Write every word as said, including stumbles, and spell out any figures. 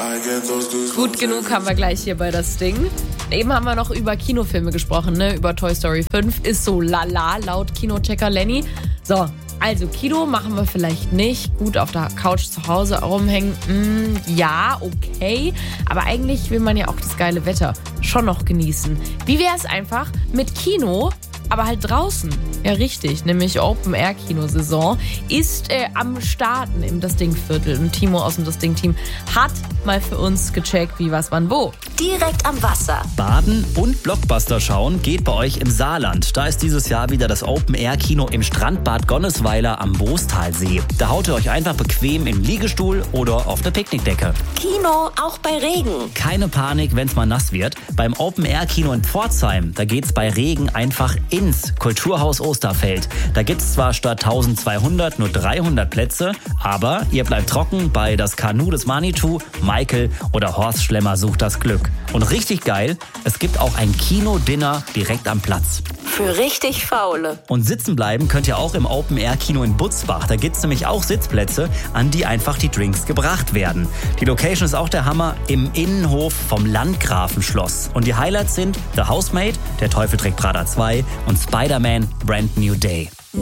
Gut genug haben wir gleich hier bei das Ding. Eben haben wir noch über Kinofilme gesprochen, ne? Über Toy Story fünf. Ist so lala, laut Kinochecker Lenny. So, also Kino machen wir vielleicht nicht. Gut, auf der Couch zu Hause rumhängen, mm, ja, okay. Aber eigentlich will man ja auch das geile Wetter schon noch genießen. Wie wäre es einfach mit Kino, aber halt draußen? Ja, richtig, nämlich Open-Air-Kinosaison ist äh, am Starten im Das Ding-Viertel. Und Timo aus dem Das Ding-Team hat mal für uns gecheckt, wie, was, wann, wo. Direkt am Wasser. Baden und Blockbuster schauen geht bei euch im Saarland. Da ist dieses Jahr wieder das Open-Air-Kino im Strandbad Gonnesweiler am Boostalsee. Da haut ihr euch einfach bequem im Liegestuhl oder auf der Picknickdecke. Kino auch bei Regen. Keine Panik, wenn es mal nass wird. Beim Open-Air-Kino in Pforzheim, da geht's bei Regen einfach ins Kulturhaus Osterfeld. Da gibt's zwar statt eintausendzweihundert nur dreihundert Plätze, aber ihr bleibt trocken bei Das Kanu des Manitou, Michael oder Horst Schlemmer sucht das Glück. Und richtig geil, es gibt auch ein Kino-Dinner direkt am Platz. Für richtig Faule. Und sitzen bleiben könnt ihr auch im Open-Air-Kino in Butzbach. Da gibt's nämlich auch Sitzplätze, an die einfach die Drinks gebracht werden. Die Location ist auch der Hammer im Innenhof vom Landgrafenschloss. Und die Highlights sind The Housemaid, Der Teufel trägt Prada zwei und Spider-Man Brand New Day.